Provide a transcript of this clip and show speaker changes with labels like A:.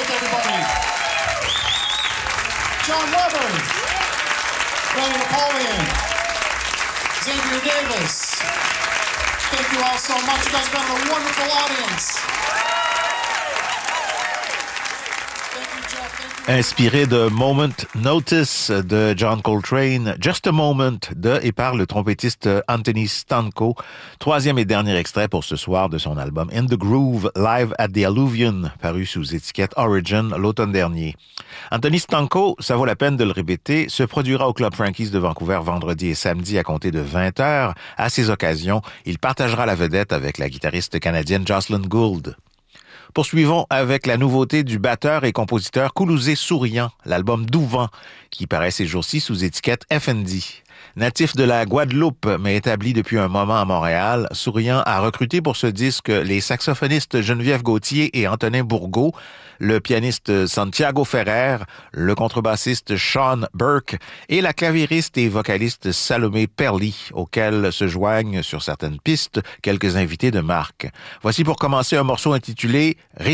A: with everybody. John Weber, Ronnie Napoleon, Xavier Davis. Thank you all so much. You guys have been a wonderful audience.
B: Inspiré de Moment Notice de John Coltrane, Just a Moment de et par le trompettiste Anthony Stanko, troisième et dernier extrait pour ce soir de son album In the Groove, Live at the Alluvion, paru sous étiquette Origin l'automne dernier. Anthony Stanko, ça vaut la peine de le répéter, se produira au Club Frankie's de Vancouver vendredi et samedi à compter de 20h. À ces occasions, il partagera la vedette avec la guitariste canadienne Jocelyn Gould. Poursuivons avec la nouveauté du batteur et compositeur Koulouzé Souriant, l'album Douvent, qui paraît ces jours-ci sous étiquette FND. Natif de la Guadeloupe, mais établi depuis un moment à Montréal, Souriant a recruté pour ce disque les saxophonistes Geneviève Gauthier et Antonin Bourgault, le pianiste Santiago Ferrer, le contrebassiste Sean Burke et la claviériste et vocaliste Salomé Perly, auxquels se joignent sur certaines pistes quelques invités de marque. Voici pour commencer un morceau intitulé